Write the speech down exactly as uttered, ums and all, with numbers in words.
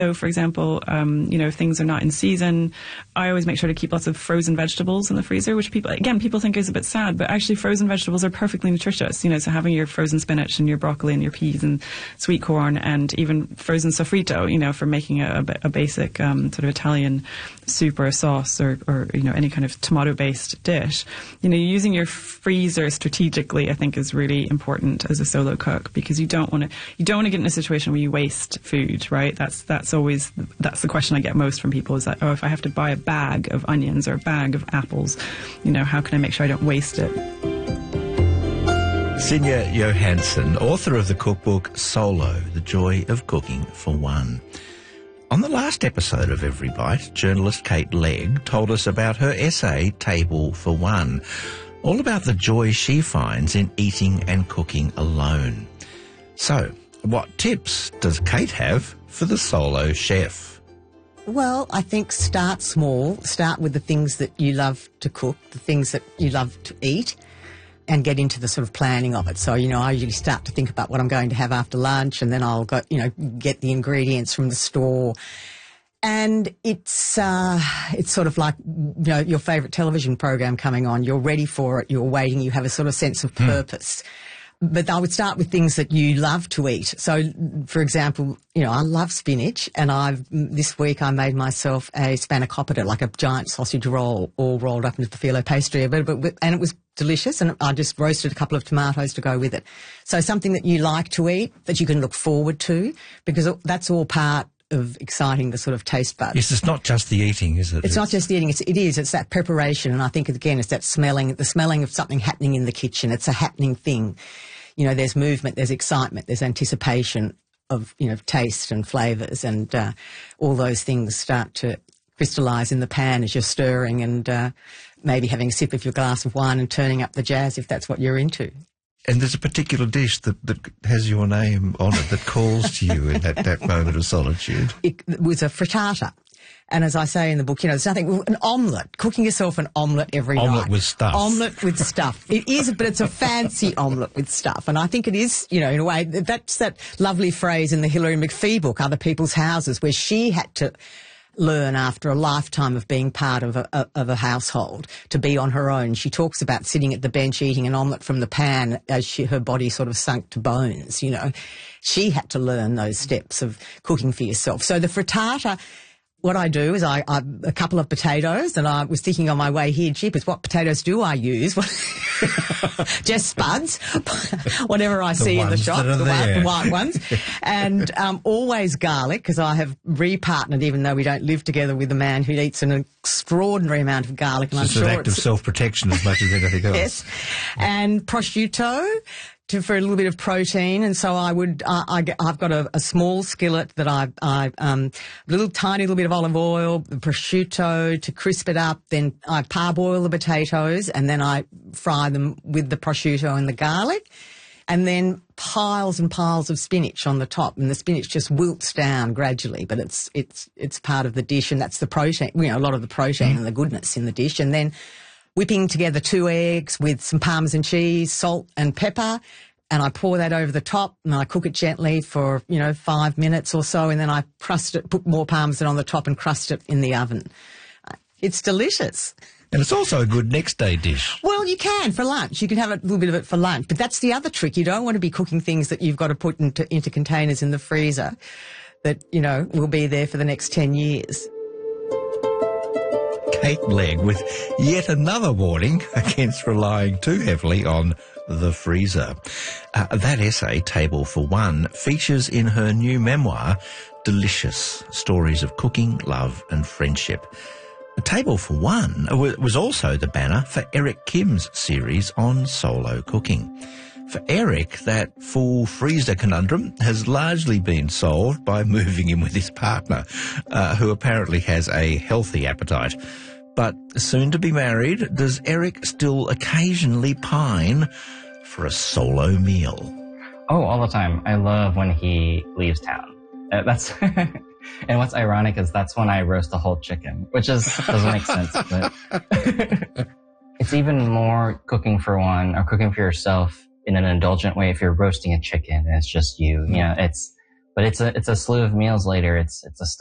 So, for example, um, you know, if things are not in season, I always make sure to keep lots of frozen vegetables in the freezer, which people, again, people think is a bit sad, but actually frozen vegetables are perfectly nutritious. You know, so having your frozen spinach and your broccoli and your peas and sweet corn and even frozen sofrito, you know, for making a, a basic um, sort of Italian soup or a sauce or, or, you know, any kind of tomato-based dish. You know, using your freezer strategically, I think, is really important as a solo cook, because you don't want to, you don't want to get in a situation where you waste food, right? That's, that's always, that's the question I get most from people, is that, oh, if I have to buy a bag of onions or a bag of apples, you know, how can I make sure I don't waste it? Sinja Johansson, author of the cookbook Solo, The Joy of Cooking for One. On the last episode of Every Bite, journalist Kate Legg told us about her essay, Table for One, all about the joy she finds in eating and cooking alone. So, what tips does Kate have for the solo chef? Well, I think start small. Start with the things that you love to cook, the things that you love to eat, and get into the sort of planning of it. So, you know, I usually start to think about what I'm going to have after lunch, and then I'll go, you know, get the ingredients from the store. And it's uh, it's sort of like, you know, your favourite television program coming on. You're ready for it. You're waiting. You have a sort of sense of purpose. Mm. But I would start with things that you love to eat. So, for example, you know, I love spinach, and I've this week I made myself a spanakopita, like a giant sausage roll, all rolled up into the phyllo pastry, but, but, and it was delicious, and I just roasted a couple of tomatoes to go with it. So something that you like to eat, that you can look forward to, because that's all part of exciting the sort of taste buds. Yes, it's not just the eating, is it? It's, it's not just the eating, it's, it is, it's that preparation, and I think, again, it's that smelling, the smelling of something happening in the kitchen. It's a happening thing. You know, there's movement, there's excitement, there's anticipation of, you know, taste and flavours, and uh, all those things start to crystallise in the pan as you're stirring, and uh, maybe having a sip of your glass of wine and turning up the jazz if that's what you're into. And there's a particular dish that, that has your name on it that calls to you in that, that moment of solitude. It, it was a frittata. And as I say in the book, you know, there's nothing, an omelette, cooking yourself an omelette every omelette night. Omelette with stuff. Omelette with stuff. It is, but it's a fancy omelette with stuff. And I think it is, you know, in a way, that's that lovely phrase in the Hilary McPhee book, Other People's Houses, where she had to learn after a lifetime of being part of a, a, of a household to be on her own. She talks about sitting at the bench eating an omelette from the pan as she, her body sort of sunk to bones, you know. She had to learn those steps of cooking for yourself. So the frittata, what I do is I, I a couple of potatoes, and I was thinking on my way here, jeepers, what potatoes do I use? Just spuds, whatever I the see in the shop, the, white, the white ones, and um, always garlic, because I have repartnered, even though we don't live together, with a man who eats an extraordinary amount of garlic. And it's I'm an sure act of self-protection as much as anything else. Yes, and prosciutto. To, for a little bit of protein, and so I would, uh, I, I've got a, a small skillet that I, I, um, a little tiny little bit of olive oil, the prosciutto to crisp it up. Then I parboil the potatoes, and then I fry them with the prosciutto and the garlic, and then piles and piles of spinach on the top, and the spinach just wilts down gradually. But it's it's it's part of the dish, and that's the protein. You know, a lot of the protein mm. and the goodness in the dish, and then whipping together two eggs with some Parmesan cheese, salt and pepper, and I pour that over the top, and I cook it gently for, you know, five minutes or so, and then I crust it, put more Parmesan on the top and crust it in the oven. It's delicious. And it's also a good next day dish. Well, you can for lunch. You can have a little bit of it for lunch, but that's the other trick. You don't want to be cooking things that you've got to put into, into containers in the freezer that, you know, will be there for the next ten years. Kate Legg with yet another warning against relying too heavily on the freezer. Uh, that essay, Table for One, features in her new memoir, Delicious, Stories of Cooking, Love and Friendship. A Table for One was also the banner for Eric Kim's series on solo cooking. For Eric, that full freezer conundrum has largely been solved by moving in with his partner, uh, who apparently has a healthy appetite. But soon to be married, does Eric still occasionally pine for a solo meal? Oh, all the time. I love when he leaves town. Uh, that's and what's ironic is that's when I roast a whole chicken, which is doesn't make sense. But it's even more cooking for one or cooking for yourself in an indulgent way if you're roasting a chicken and it's just you. You know, it's but it's a it's a slew of meals later. It's it's a